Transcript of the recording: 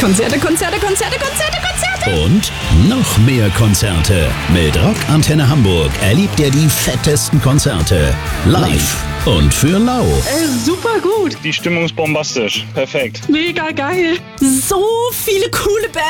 Konzerte, Konzerte, Konzerte, Konzerte, Konzerte. Und noch mehr Konzerte. Mit Rock Antenne Hamburg erlebt ihr die fettesten Konzerte. Live und für lau. Super gut. Die Stimmung ist bombastisch. Perfekt. Mega geil. So viele coole Bands.